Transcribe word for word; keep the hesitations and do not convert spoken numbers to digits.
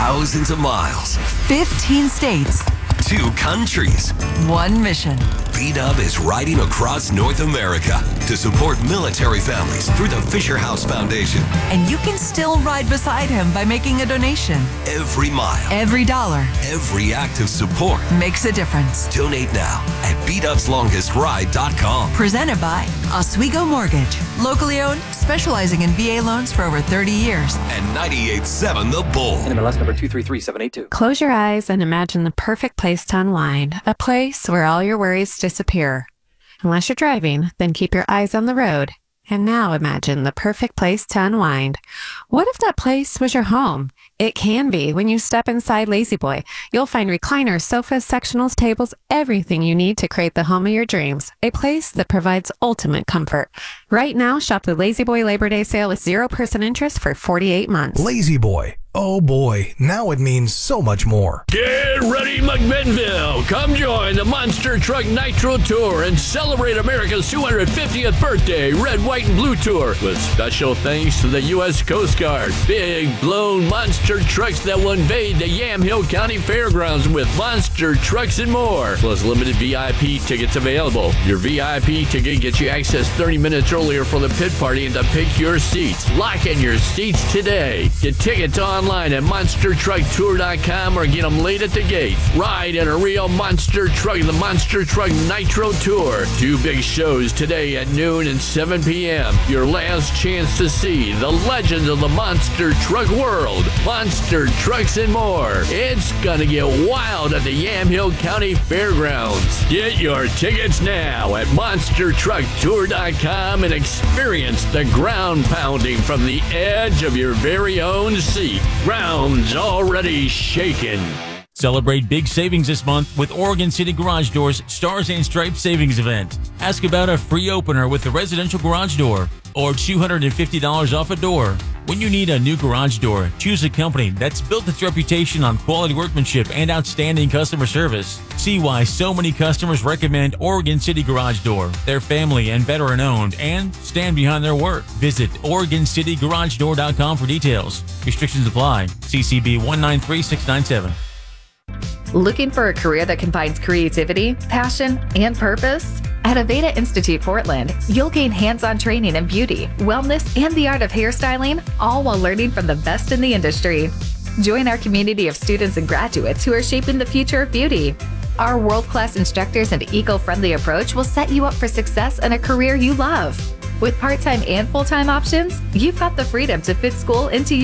thousands of miles, fifteen states, two countries. one mission. B-Dub is riding across North America to support military families through the Fisher House Foundation. And you can still ride beside him by making a donation. Every mile, Every dollar every act of support. makes a difference. Donate now at b dubs longest ride dot com. Presented by Oswego Mortgage. Locally owned, specializing in V A loans for over thirty years. And ninety-eight point seven The Bull. N M L S number two three three seven eight two. Close your eyes and imagine the perfect place to unwind, a place where all your worries disappear. Unless you're driving, then keep your eyes on the road. And now imagine the perfect place to unwind. What if that place was your home? It can be. When you step inside La-Z-Boy, you'll find recliners, sofas, sectionals, tables, everything you need to create the home of your dreams. A place that provides ultimate comfort. Right now, shop the La-Z-Boy Labor Day sale with zero percent interest for forty-eight months. La-Z-Boy. Oh boy, now it means so much more. Get ready, McMinnville. Come join the Monster Truck Nitro Tour and celebrate America's two hundred fiftieth birthday Red, White, and Blue Tour with special thanks to the U S Coast Guard. Big, blown monster trucks that will invade the Yamhill County Fairgrounds with monster trucks and more. Plus limited V I P tickets available. Your V I P ticket gets you access thirty minutes earlier for the pit party and to pick your seats. Lock in your seats today. Get tickets on online at monster truck tour dot com or get them late at the gate. Ride in a real monster truck, the Monster Truck Nitro Tour. Two big shows today at noon and seven p.m. Your last chance to see the legends of the monster truck world. Monster trucks and more. It's gonna get wild at the Yamhill County Fairgrounds. Get your tickets now at monster truck tour dot com and experience the ground pounding from the edge of your very own seat. Ground's already shaking. Celebrate big savings this month with Oregon City Garage Doors Stars and Stripes Savings Event. Ask about a free opener with the residential garage door or two hundred fifty dollars off a door. When you need a new garage door, choose a company that's built its reputation on quality workmanship and outstanding customer service. See why so many customers recommend Oregon City Garage Door. They're family and veteran owned and stand behind their work. Visit Oregon City Garage Door dot com for details. Restrictions apply. C C B one nine three six nine seven. Looking for a career that combines creativity, passion, and purpose? At Aveda Institute Portland, you'll gain hands-on training in beauty, wellness, and the art of hairstyling, all while learning from the best in the industry. Join our community of students and graduates who are shaping the future of beauty. Our world-class instructors and eco-friendly approach will set you up for success and a career you love. With part-time and full-time options, you've got the freedom to fit school into